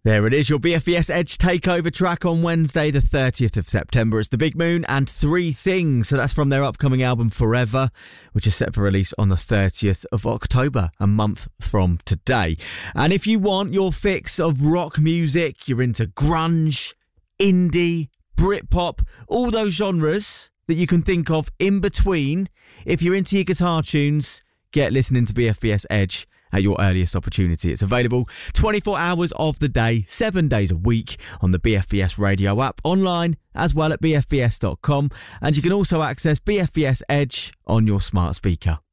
There it is, your BFBS Edge Takeover track on Wednesday, the 30th of September. It's The Big Moon and Three Things. So that's from their upcoming album Forever, which is set for release on the 30th of October, a month from today. And if you want your fix of rock music, you're into grunge, indie, Britpop, all those genres that you can think of in between, if you're into your guitar tunes, get listening to BFBS Edge at your earliest opportunity. It's available 24 hours of the day, 7 days a week on the BFBS radio app, online as well at bfbs.com, and you can also access BFBS Edge on your smart speaker.